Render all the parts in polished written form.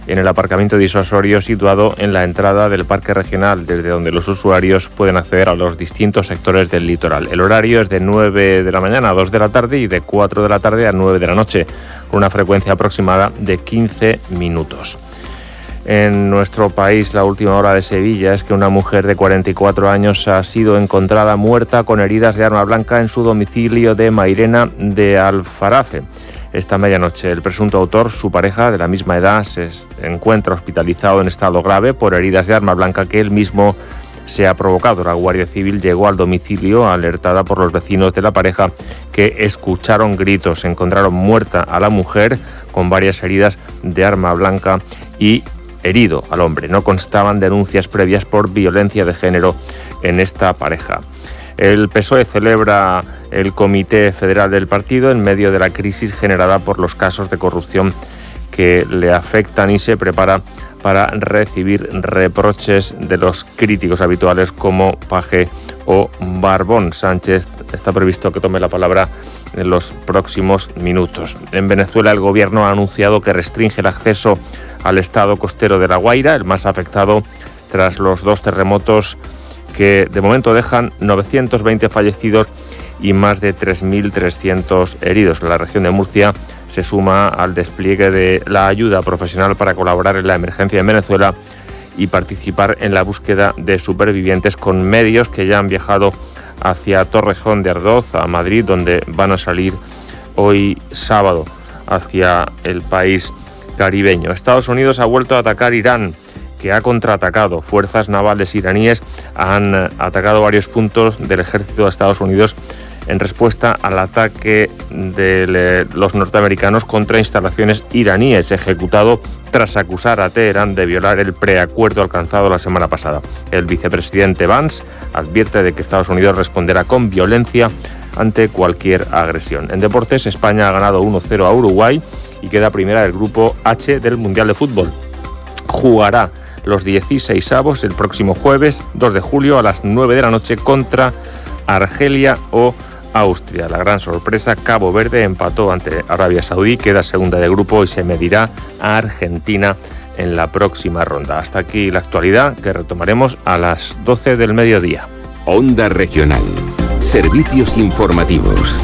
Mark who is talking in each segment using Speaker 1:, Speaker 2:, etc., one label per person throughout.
Speaker 1: en el aparcamiento disuasorio situado en la entrada del Parque Regional, desde donde los usuarios pueden acceder a los distintos sectores del litoral. El horario es de 9 de la mañana a 2 de la tarde y de 4 de la tarde a 9 de la noche, con una frecuencia aproximada de 15 minutos. En nuestro país, la última hora de Sevilla es que una mujer de 44 años ha sido encontrada muerta con heridas de arma blanca en su domicilio de Mairena de Alfarafe. Esta medianoche, el presunto autor, su pareja de la misma edad, se encuentra hospitalizado en estado grave por heridas de arma blanca que él mismo se ha provocado. La Guardia Civil llegó al domicilio alertada por los vecinos de la pareja que escucharon gritos. Encontraron muerta a la mujer con varias heridas de arma blanca y herido al hombre. No constaban denuncias previas por violencia de género en esta pareja. El PSOE celebra el Comité Federal del partido en medio de la crisis generada por los casos de corrupción que le afectan y se prepara para recibir reproches de los críticos habituales como Paje o Barbón. Sánchez está previsto que tome la palabra en los próximos minutos. En Venezuela, el gobierno ha anunciado que restringe el acceso al estado costero de La Guaira, el más afectado tras los 2 terremotos que de momento dejan 920 fallecidos y más de 3.300 heridos. La región de Murcia se suma al despliegue de la ayuda profesional para colaborar en la emergencia en Venezuela y participar en la búsqueda de supervivientes con medios que ya han viajado hacia Torrejón de Ardoz, a Madrid, donde van a salir hoy sábado hacia el país caribeño. Estados Unidos ha vuelto a atacar Irán, que ha contraatacado. Fuerzas navales iraníes han atacado varios puntos del ejército de Estados Unidos en respuesta al ataque de los norteamericanos contra instalaciones iraníes, ejecutado tras acusar a Teherán de violar el preacuerdo alcanzado la semana pasada. El vicepresidente Vance advierte de que Estados Unidos responderá con violencia ante cualquier agresión. En deportes, España ha ganado 1-0 a Uruguay y queda primera del grupo H del Mundial de Fútbol. Jugará los 16avos el próximo jueves 2 de julio a las 9 de la noche contra Argelia o Austria. La gran sorpresa, Cabo Verde empató ante Arabia Saudí, queda segunda de grupo y se medirá a Argentina en la próxima ronda. Hasta aquí la actualidad, que retomaremos a las 12 del mediodía.
Speaker 2: Onda Regional. Servicios informativos.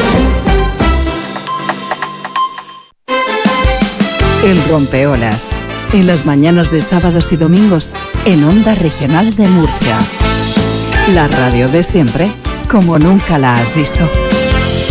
Speaker 3: El Rompeolas, en las mañanas de sábados y domingos, en Onda Regional de Murcia. La radio de siempre, como nunca la has visto.